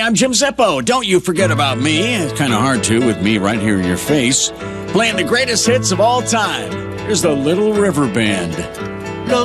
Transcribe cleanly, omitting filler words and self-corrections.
I'm Jim Zeppo. Don't you forget about me. It's kind of hard to with me right here in your face, playing the greatest hits of all time. Here's the Little River Band.